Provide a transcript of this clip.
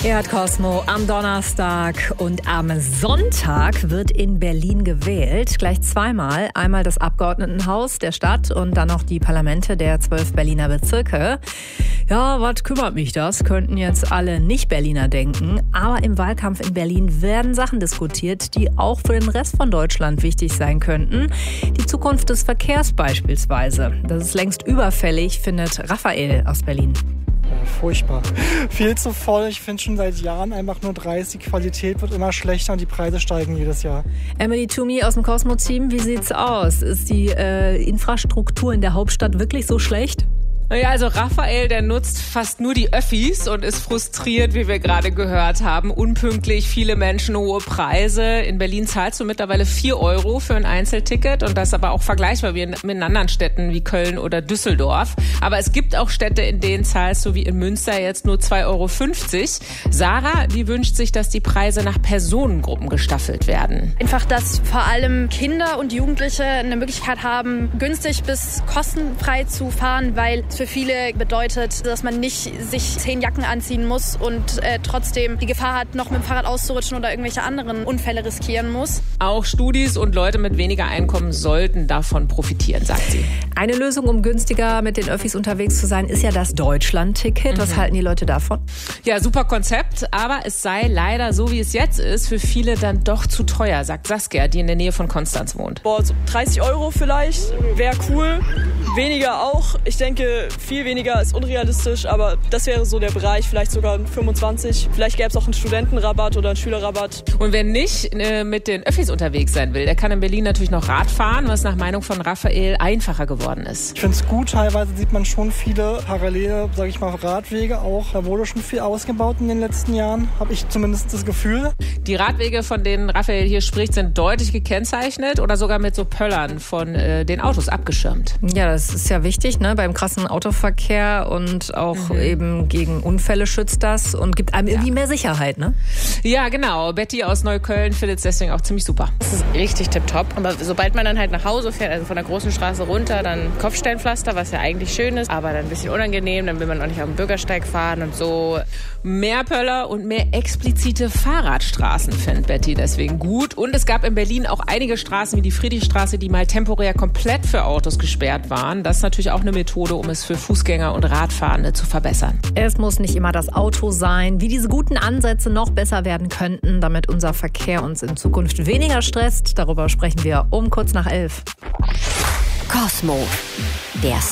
Ihr hört Cosmo am Donnerstag und am Sonntag wird in Berlin gewählt. Gleich zweimal. Einmal das Abgeordnetenhaus der Stadt und dann noch die Parlamente der 12 Berliner Bezirke. Ja, was kümmert mich das? Könnten jetzt alle Nicht-Berliner denken. Aber im Wahlkampf in Berlin werden Sachen diskutiert, die auch für den Rest von Deutschland wichtig sein könnten. Die Zukunft des Verkehrs beispielsweise. Das ist längst überfällig, findet Raphael aus Berlin. Furchtbar. Viel zu voll. Ich finde schon seit Jahren einfach nur 30. Die Qualität wird immer schlechter und die Preise steigen jedes Jahr. Emily Toomey aus dem Cosmo-Team, wie sieht's aus? Ist die Infrastruktur in der Hauptstadt wirklich so schlecht? Ja, also Raphael, der nutzt fast nur die Öffis und ist frustriert, wie wir gerade gehört haben. Unpünktlich, viele Menschen, hohe Preise. In Berlin zahlst du mittlerweile 4 € für ein Einzelticket und das aber auch vergleichbar wie mit anderen Städten wie Köln oder Düsseldorf. Aber es gibt auch Städte, in denen zahlst du wie in Münster jetzt nur 2,50 €. Sarah, die wünscht sich, dass die Preise nach Personengruppen gestaffelt werden. Einfach, dass vor allem Kinder und Jugendliche eine Möglichkeit haben, günstig bis kostenfrei zu fahren, weil für viele bedeutet, dass man nicht sich 10 Jacken anziehen muss und trotzdem die Gefahr hat, noch mit dem Fahrrad auszurutschen oder irgendwelche anderen Unfälle riskieren muss. Auch Studis und Leute mit weniger Einkommen sollten davon profitieren, sagt sie. Eine Lösung, um günstiger mit den Öffis unterwegs zu sein, ist ja das Deutschland-Ticket. Was halten die Leute davon? Ja, super Konzept, aber es sei leider, so wie es jetzt ist, für viele dann doch zu teuer, sagt Saskia, die in der Nähe von Konstanz wohnt. So 30 € vielleicht, wäre cool. Weniger auch. Ich denke, viel weniger ist unrealistisch, aber das wäre so der Bereich, vielleicht sogar 25. Vielleicht gäbe es auch einen Studentenrabatt oder einen Schülerrabatt. Und wer nicht mit den Öffis unterwegs sein will, der kann in Berlin natürlich noch Rad fahren, was nach Meinung von Raphael einfacher geworden ist. Ich finde es gut, teilweise sieht man schon viele parallele, sage ich mal, Radwege auch. Da wurde schon viel ausgebaut in den letzten Jahren, habe ich zumindest das Gefühl. Die Radwege, von denen Raphael hier spricht, sind deutlich gekennzeichnet oder sogar mit so Pöllern von den Autos abgeschirmt. Ja, das ist ja wichtig, ne, beim krassen Autoverkehr und auch eben gegen Unfälle schützt das und gibt einem irgendwie mehr Sicherheit, ne? Ja, genau. Betty aus Neukölln findet es deswegen auch ziemlich super. Das ist richtig tipptopp. Aber sobald man dann halt nach Hause fährt, also von der großen Straße runter, dann Kopfsteinpflaster, was ja eigentlich schön ist, aber dann ein bisschen unangenehm, dann will man auch nicht auf dem Bürgersteig fahren und so. Mehr Pöller und mehr explizite Fahrradstraßen findet Betty deswegen gut. Und es gab in Berlin auch einige Straßen wie die Friedrichstraße, die mal temporär komplett für Autos gesperrt waren. Das ist natürlich auch eine Methode, um es für Fußgänger und Radfahrende zu verbessern. Es muss nicht immer das Auto sein. Wie diese guten Ansätze noch besser werden könnten, damit unser Verkehr uns in Zukunft weniger stresst, darüber sprechen wir um kurz nach 11. Cosmo, der